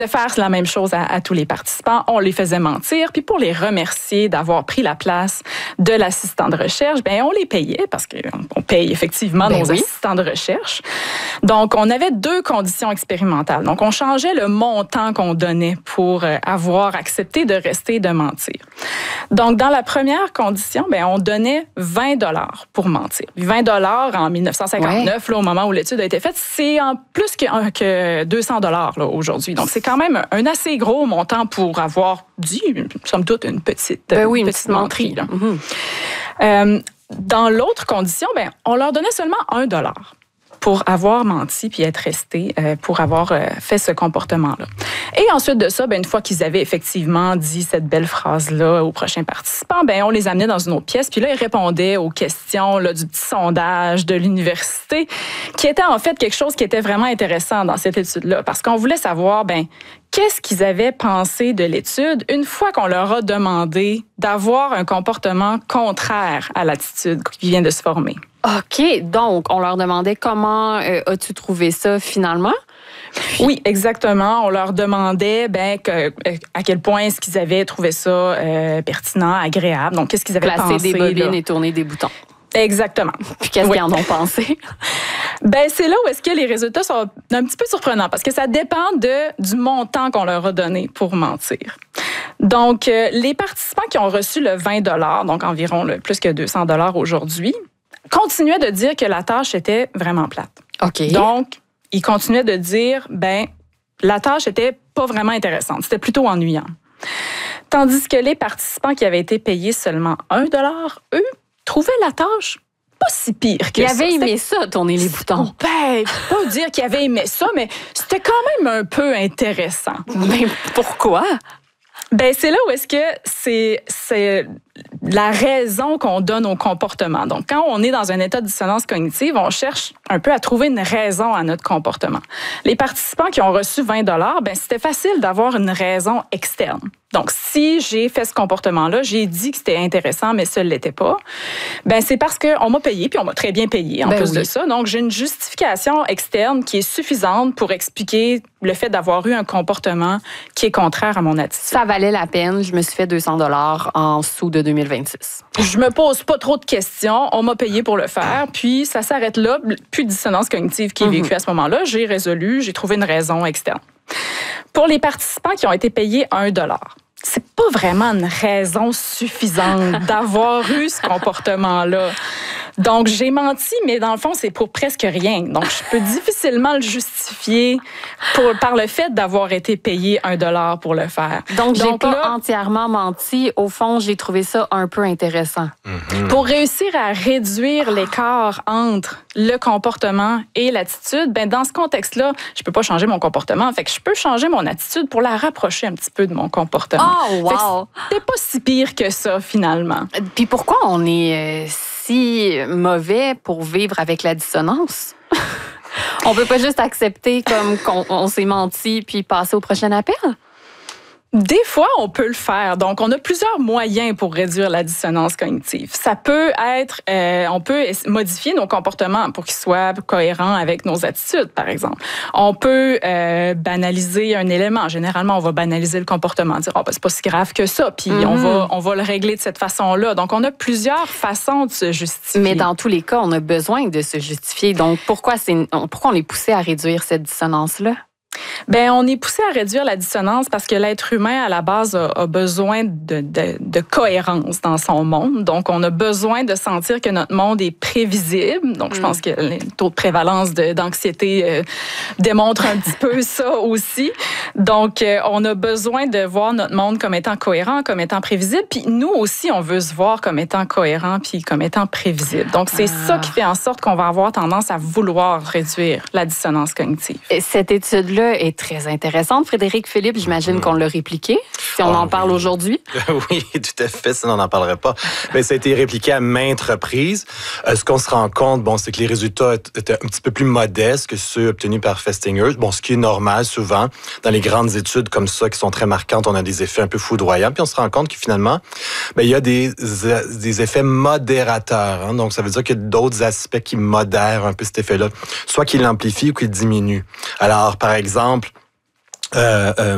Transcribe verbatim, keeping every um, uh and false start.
de faire la même chose à, à tous les participants. On les faisait mentir. Puis pour les remercier d'avoir pris la place de l'assistant de recherche, ben on les payait parce qu'on paye effectivement ben nos oui. assistants de recherche. Donc, on avait deux conditions expérimentales. Donc, on changeait le montant qu'on donnait pour avoir accepté de rester et de mentir. Donc, dans la première condition, ben on donnait vingt dollars pour mentir. vingt dollars en dix-neuf cent cinquante-neuf, ouais. là, au moment où l'étude a été faite, c'est en plus que, que deux cents dollars aujourd'hui. Donc, c'est quand même un assez gros montant pour avoir dit, somme toute, une petite, ben oui, une une petite petite menterie. Là. Mm-hmm. Euh, dans l'autre condition, ben, on leur donnait seulement un dollar pour avoir menti puis être resté, euh, pour avoir euh, fait ce comportement-là. Et ensuite de ça, ben, une fois qu'ils avaient effectivement dit cette belle phrase-là aux prochains participants, ben, on les amenait dans une autre pièce, puis là, ils répondaient aux questions là, du petit sondage de l'université, qui était en fait quelque chose qui était vraiment intéressant dans cette étude-là, parce qu'on voulait savoir, ben, qu'est-ce qu'ils avaient pensé de l'étude une fois qu'on leur a demandé d'avoir un comportement contraire à l'attitude qui vient de se former. OK. Donc, on leur demandait comment euh, as-tu trouvé ça finalement? Puis... Oui, exactement. On leur demandait ben, que, à quel point est-ce qu'ils avaient trouvé ça euh, pertinent, agréable. Donc, qu'est-ce qu'ils avaient Placer pensé. Placer des bobines là. Et tourner des boutons. Exactement. Puis qu'est-ce oui. qu'ils en ont pensé? Ben c'est là où est-ce que les résultats sont un petit peu surprenants parce que ça dépend de, du montant qu'on leur a donné pour mentir. Donc, euh, les participants qui ont reçu le vingt dollars, donc environ le, plus que deux cents dollars aujourd'hui, continuaient de dire que la tâche était vraiment plate. OK. Donc, ils continuaient de dire, ben la tâche était pas vraiment intéressante, c'était plutôt ennuyant. Tandis que les participants qui avaient été payés seulement un dollar, eux, trouvaient la tâche pas si pire que ça. Ils ça. avaient aimé ça, tourner les boutons. Ben, pas dire qu'ils avaient aimé ça, mais c'était quand même un peu intéressant. Mais pourquoi? Ben, c'est là où est-ce que c'est, c'est la raison qu'on donne au comportement. Donc, quand on est dans un état de dissonance cognitive, on cherche un peu à trouver une raison à notre comportement. Les participants qui ont reçu vingt dollars, ben, c'était facile d'avoir une raison externe. Donc, si j'ai fait ce comportement-là, j'ai dit que c'était intéressant, mais ça ne l'était pas, ben c'est parce qu'on m'a payé, puis on m'a très bien payé en ben plus oui. de ça. Donc, j'ai une justification externe qui est suffisante pour expliquer le fait d'avoir eu un comportement qui est contraire à mon attitude. Ça valait la peine. Je me suis fait deux cents dollars en sous de deux mille vingt-six. Je me pose pas trop de questions. On m'a payé pour le faire, puis ça s'arrête là. Plus de dissonance cognitive qui est vécue mm-hmm. à ce moment-là. J'ai résolu, j'ai trouvé une raison externe. Pour les participants qui ont été payés un dollar, c'est pas vraiment une raison suffisante d'avoir eu ce comportement-là. Donc, j'ai menti, mais dans le fond, c'est pour presque rien. Donc, je peux difficilement le justifier pour, par le fait d'avoir été payé un dollar pour le faire. Donc, j'ai Donc, pas là, entièrement menti. Au fond, j'ai trouvé ça un peu intéressant. Mm-hmm. Pour réussir à réduire l'écart entre le comportement et l'attitude, ben dans ce contexte-là, je peux pas changer mon comportement. Fait que je peux changer mon attitude pour la rapprocher un petit peu de mon comportement. Oh, wow! C'est pas si pire que ça, finalement. Puis pourquoi on est... Euh, si mauvais pour vivre avec la dissonance? On peut pas juste accepter comme qu'on on s'est menti puis passer au prochain appel? Des fois, on peut le faire. Donc, on a plusieurs moyens pour réduire la dissonance cognitive. Ça peut être, euh, on peut modifier nos comportements pour qu'ils soient cohérents avec nos attitudes, par exemple. On peut euh, banaliser un élément. Généralement, on va banaliser le comportement, dire oh, ben, c'est pas si grave que ça, puis mm-hmm. on va on va le régler de cette façon-là. Donc, on a plusieurs façons de se justifier. Mais dans tous les cas, on a besoin de se justifier. Donc, pourquoi c'est pourquoi on est poussé à réduire cette dissonance-là? Ben, on est poussé à réduire la dissonance parce que l'être humain, à la base, a, a besoin de, de, de cohérence dans son monde. Donc, on a besoin de sentir que notre monde est prévisible. Donc, je pense que le taux de prévalence de, d'anxiété euh, démontre un petit peu ça aussi. Donc, euh, on a besoin de voir notre monde comme étant cohérent, comme étant prévisible. Puis nous aussi, on veut se voir comme étant cohérent puis comme étant prévisible. Donc, c'est ah. ça qui fait en sorte qu'on va avoir tendance à vouloir réduire la dissonance cognitive. Et cette étude-là est très intéressante. Frédéric Philippe, j'imagine mmh. qu'on l'a répliqué, si on oh, en parle oui. aujourd'hui. Oui, tout à fait, sinon on n'en parlerait pas. Mais ça a été répliqué à maintes reprises. Euh, ce qu'on se rend compte, bon, c'est que les résultats étaient un petit peu plus modestes que ceux obtenus par Festinger. Bon, ce qui est normal souvent. Dans les grandes études comme ça, qui sont très marquantes, on a des effets un peu foudroyants. Puis on se rend compte que finalement, ben, il y a des, des effets modérateurs. Hein. Donc, ça veut dire qu'il y a d'autres aspects qui modèrent un peu cet effet-là. Soit qu'il l'amplifie ou qu'il diminue. Alors, par exemple, Euh, euh,